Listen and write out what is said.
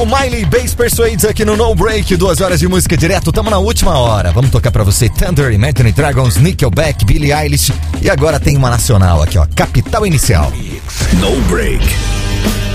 O Miley Bass Persuades aqui no No Break, 2 horas de música direto, tamo na última hora. Vamos tocar pra você Thunder, Imagine Dragons, Nickelback, Billie Eilish. E agora tem uma nacional aqui, ó, Capital Inicial. No Break.